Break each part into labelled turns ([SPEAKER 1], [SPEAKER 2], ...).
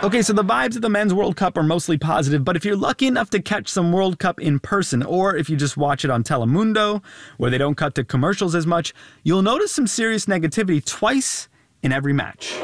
[SPEAKER 1] Okay, so the vibes of the Men's World Cup are mostly positive, but if you're lucky enough to catch some World Cup in person, or if you just watch it on Telemundo, where they don't cut to commercials as much, you'll notice some serious negativity twice in every match.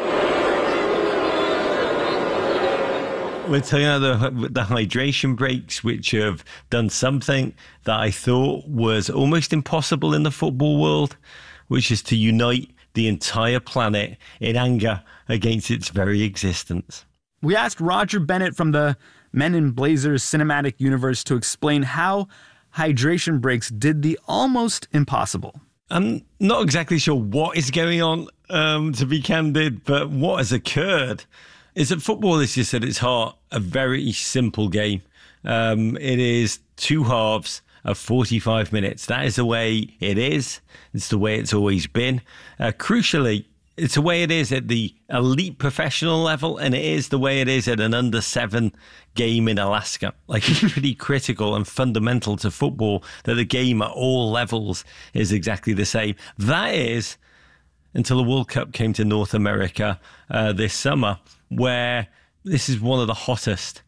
[SPEAKER 2] We're talking about the hydration breaks, which have done something that I thought was almost impossible in the football world, which is to unite the entire planet in anger against its very existence.
[SPEAKER 1] We asked Roger Bennett from the Men in Blazers cinematic universe to explain how hydration breaks did the almost impossible.
[SPEAKER 2] I'm not exactly sure what is going on, to be candid, but what has occurred is that football is just at its heart a very simple game. It is two halves of 45 minutes. That is the way it is. It's the way it's always been. Crucially, it's the way it is at the elite professional level, and it is the way it is at an under-7 game in Alaska. Like, it's pretty critical and fundamental to football that the game at all levels is exactly the same. That is until the World Cup came to North America this summer, where this is one of the hottest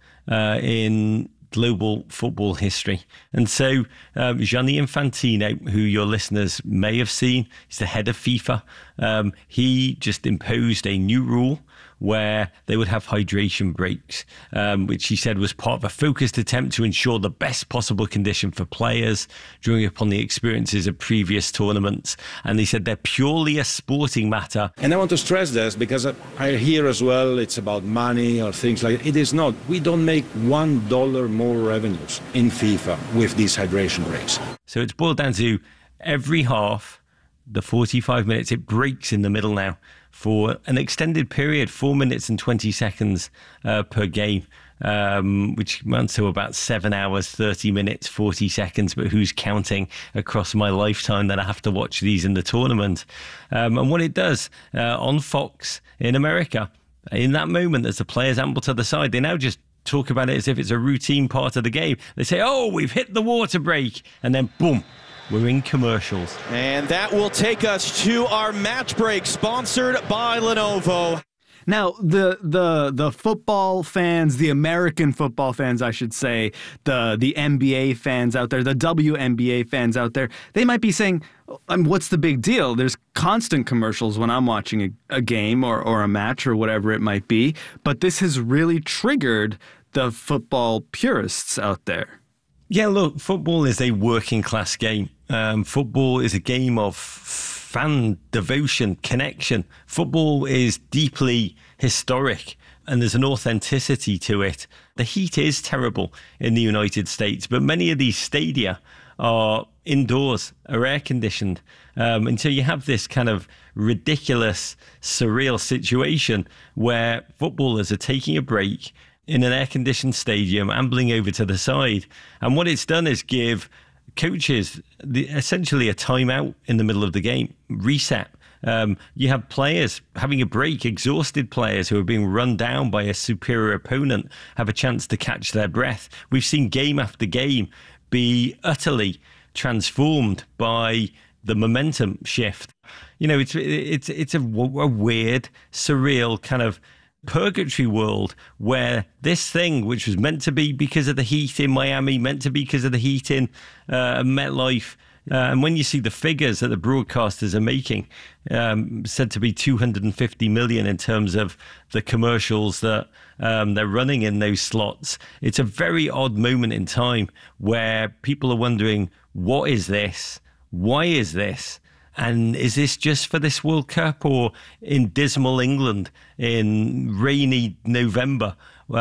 [SPEAKER 2] in global football history. And so Gianni Infantino, who your listeners may have seen, he's the head of FIFA, he just imposed a new rule where they would have hydration breaks, which he said was part of a focused attempt to ensure the best possible condition for players, drawing upon the experiences of previous tournaments. And he said they're purely a sporting matter.
[SPEAKER 3] And I want to stress this because I hear as well it's about money or things like that. It is not. We don't make $1 more revenues in FIFA with these hydration breaks.
[SPEAKER 2] So it's boiled down to every half, the 45 minutes, it breaks in the middle now for an extended period, 4 minutes and 20 seconds per game, which amounts to about 7 hours, 30 minutes, 40 seconds. But who's counting across my lifetime that I have to watch these in the tournament? And what it does on Fox in America, in that moment, as the players amble to the side, they now just talk about it as if it's a routine part of the game. They say, oh, we've hit the water break. And then, boom, we're in commercials.
[SPEAKER 4] And that will take us to our match break, sponsored by Lenovo.
[SPEAKER 1] Now, the football fans, the American football fans, I should say, the NBA fans out there, the WNBA fans out there, they might be saying, what's the big deal? There's constant commercials when I'm watching a game or a match or whatever it might be. But this has really triggered the football purists out there.
[SPEAKER 2] Yeah, look, football is a working class game. Football is a game of fan devotion, connection. Football is deeply historic and there's an authenticity to it. The heat is terrible in the United States, but many of these stadia are indoors, are air conditioned. And so you have this kind of ridiculous, surreal situation where footballers are taking a break in an air-conditioned stadium, ambling over to the side. And what it's done is give coaches essentially a timeout in the middle of the game, reset. You have players having a break, exhausted players who are being run down by a superior opponent have a chance to catch their breath. We've seen game after game be utterly transformed by the momentum shift. You know, it's a weird, surreal kind of purgatory world where this thing, which was meant to be because of the heat in Miami, meant to be because of the heat in MetLife, and when you see the figures that the broadcasters are making, said to be 250 million in terms of the commercials that they're running in those slots, it's a very odd moment in time where people are wondering, what is this? Why is this? And is this just for this World Cup, or in dismal England in rainy November?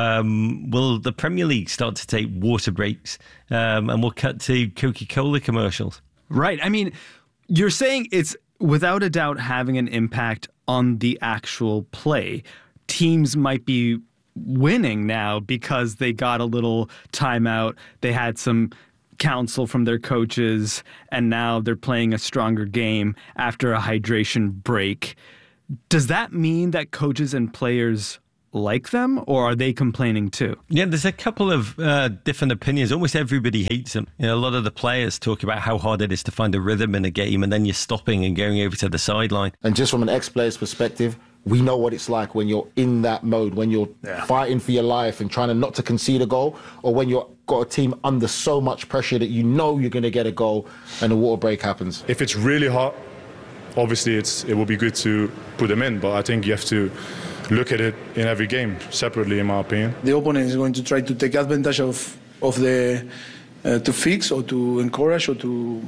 [SPEAKER 2] Will the Premier League start to take water breaks and we'll cut to Coca-Cola commercials?
[SPEAKER 1] Right. I mean, you're saying it's without a doubt having an impact on the actual play. Teams might be winning now because they got a little timeout. They had some counsel from their coaches, and now they're playing a stronger game after a hydration break. Does that mean that coaches and players like them, or are they complaining too?
[SPEAKER 2] Yeah, there's a couple of different opinions. Almost everybody hates them. You know, a lot of the players talk about how hard it is to find a rhythm in a game, and then you're stopping and going over to the sideline.
[SPEAKER 5] And just from an ex-player's perspective, we know what it's like when you're in that mode, when you're fighting for your life and trying not to concede a goal, or when you've got a team under so much pressure that you know you're going to get a goal and a water break happens.
[SPEAKER 6] If it's really hot, obviously it will be good to put them in, but I think you have to look at it in every game separately, in my opinion.
[SPEAKER 7] The opponent is going to try to take advantage of the to fix or to encourage or to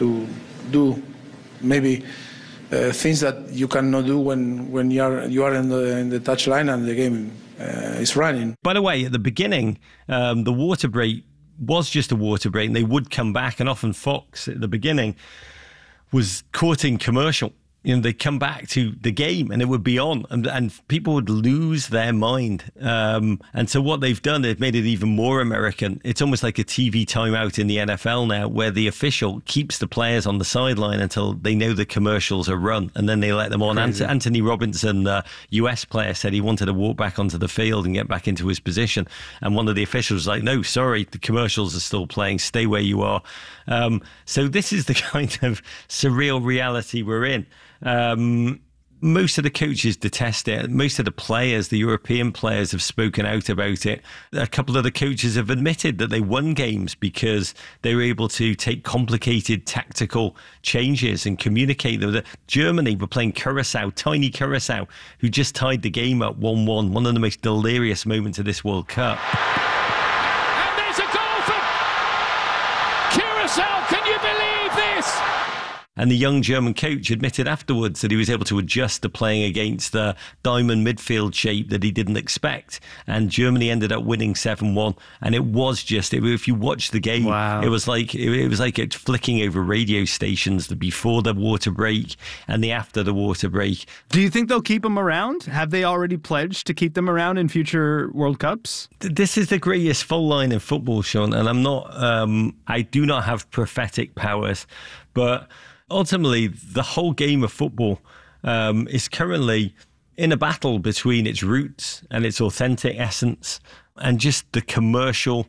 [SPEAKER 7] do maybe things that you cannot do when you are in the touchline and the game is running.
[SPEAKER 2] By the way, at the beginning, the water break was just a water break, and they would come back, and often Fox at the beginning was courting commercial. You know, they'd come back to the game and it would be on, and people would lose their mind. And so what they've done, they've made it even more American. It's almost like a TV timeout in the NFL now, where the official keeps the players on the sideline until they know the commercials are run, and then they let them on. Anthony Robinson, the US player, said he wanted to walk back onto the field and get back into his position. And one of the officials was like, no, sorry, the commercials are still playing. Stay where you are. So this is the kind of surreal reality we're in. Most of the coaches detest it. Most of the players, the European players, have spoken out about it. A couple of the coaches have admitted that they won games because they were able to take complicated tactical changes and communicate them. Germany were playing Curaçao, tiny Curaçao, who just tied the game up 1-1, one of the most delirious moments of this World Cup.
[SPEAKER 8] And there's a goal for Curaçao. Can you believe this?
[SPEAKER 2] And the young German coach admitted afterwards that he was able to adjust to playing against the diamond midfield shape that he didn't expect. And Germany ended up winning 7-1. And it was just, if you watch the game, it was like it's flicking over radio stations, the before the water break and the after the water break.
[SPEAKER 1] Do you think they'll keep them around? Have they already pledged to keep them around in future World Cups?
[SPEAKER 2] This is the greatest fault line in football, Sean. And I do not have prophetic powers, but ultimately, the whole game of football is currently in a battle between its roots and its authentic essence, and just the commercial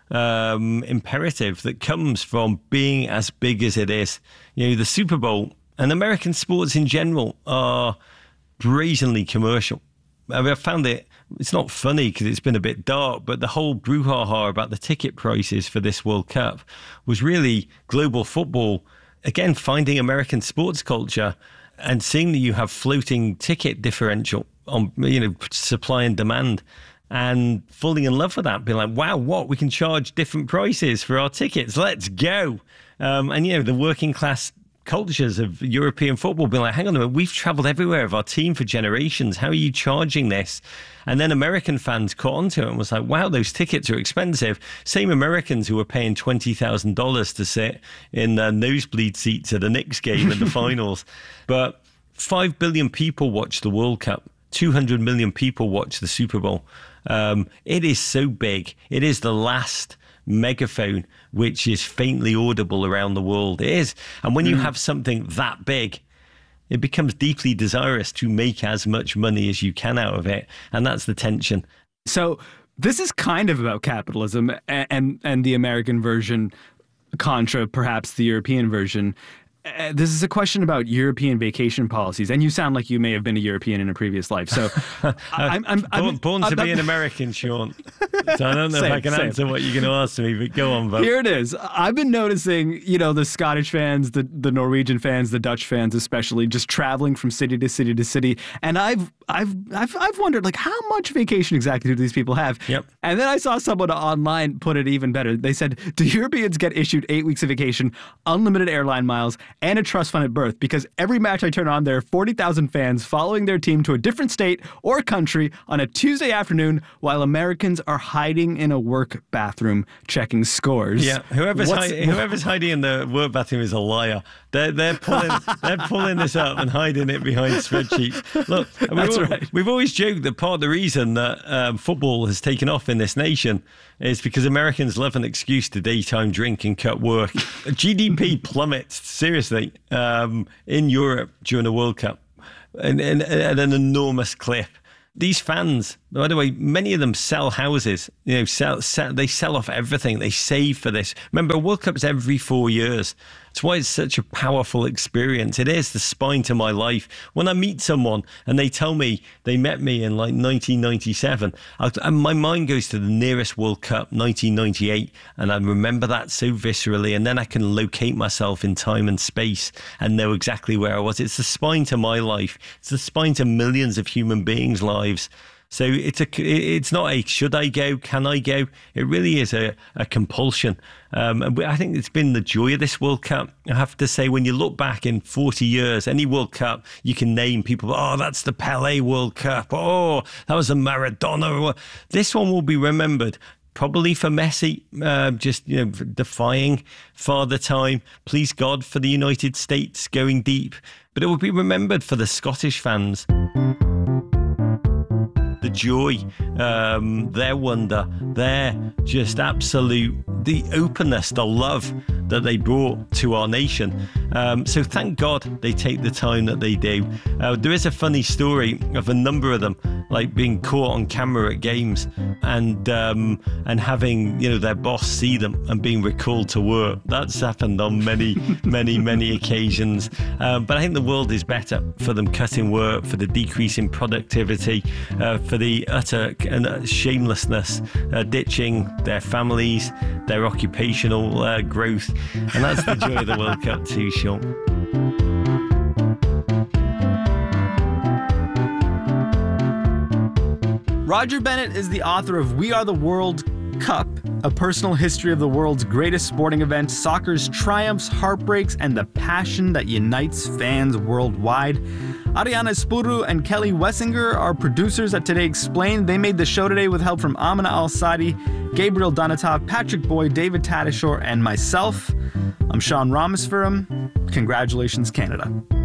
[SPEAKER 2] imperative that comes from being as big as it is. You know, the Super Bowl and American sports in general are brazenly commercial. I mean, I found it's not funny because it's been a bit dark, but the whole brouhaha about the ticket prices for this World Cup was really global football. Again, finding American sports culture and seeing that you have floating ticket differential on, supply and demand, and falling in love with that, being like, wow, we can charge different prices for our tickets. Let's go. And the working class cultures of European football being like, hang on a minute, we've travelled everywhere of our team for generations. How are you charging this? And then American fans caught onto it and was like, wow, those tickets are expensive. Same Americans who were paying $20,000 to sit in nosebleed seats at a Knicks game in the finals. But 5 billion people watch the World Cup. 200 million people watch the Super Bowl. It is so big. It is the last megaphone which is faintly audible around the world. It is. And when you have something that big, it becomes deeply desirous to make as much money as you can out of it. And that's the tension.
[SPEAKER 1] So this is kind of about capitalism and the American version contra perhaps the European version. This is a question about European vacation policies, and you sound like you may have been a European in a previous life. So,
[SPEAKER 2] I'm born to be an American, Sean. So I don't know if I can answer what you're going to ask me, but go on, Bob.
[SPEAKER 1] Here it is. I've been noticing, the Scottish fans, the Norwegian fans, the Dutch fans, especially, just traveling from city to city to city, and I've wondered, like, how much vacation exactly do these people have?
[SPEAKER 2] Yep.
[SPEAKER 1] And then I saw someone online put it even better. They said, do Europeans get issued 8 weeks of vacation, unlimited airline miles, and a trust fund at birth? Because every match I turn on, there are 40,000 fans following their team to a different state or country on a Tuesday afternoon, while Americans are hiding in a work bathroom checking scores.
[SPEAKER 2] Yeah, whoever's hiding in the work bathroom is a liar. They're pulling this up and hiding it behind spreadsheets. Look, we've always joked that part of the reason that football has taken off in this nation is because Americans love an excuse to daytime drink and cut work. GDP plummets, seriously, in Europe during the World Cup at an enormous clip. These fans, By the way, many of them sell houses. They sell off everything. They save for this. Remember, a World Cup's every 4 years. That's why it's such a powerful experience. It is the spine to my life. When I meet someone and they tell me they met me in like 1997, and my mind goes to the nearest World Cup, 1998, and I remember that so viscerally, and then I can locate myself in time and space and know exactly where I was. It's the spine to my life. It's the spine to millions of human beings' lives. So it's not a should I go, can I go? It really is a compulsion. And I think it's been the joy of this World Cup. I have to say, when you look back in 40 years, any World Cup, you can name people, oh, that's the Pelé World Cup. Oh, that was the Maradona. This one will be remembered probably for Messi, defying Father Time. Please God for the United States going deep. But it will be remembered for the Scottish fans. The joy, their wonder, their just the openness, the love that they brought to our nation. So thank God they take the time that they do. There is a funny story of a number of them, like being caught on camera at games and having their boss see them and being recalled to work. That's happened on many, many, many occasions. But I think the world is better for them cutting work, for the decrease in productivity, for the utter shamelessness, ditching their families, their occupational growth. And that's the joy of the World Cup too, Sean.
[SPEAKER 1] Roger Bennett is the author of We Are the World Cup, a personal history of the world's greatest sporting event, soccer's triumphs, heartbreaks, and the passion that unites fans worldwide. Ariana Spuru and Kelly Wessinger are producers at Today Explained. They made the show today with help from Amina Al-Sadi, Gabriel Donatov, Patrick Boyd, David Tadashore, and myself. I'm Sean Rameswaram. Congratulations, Canada.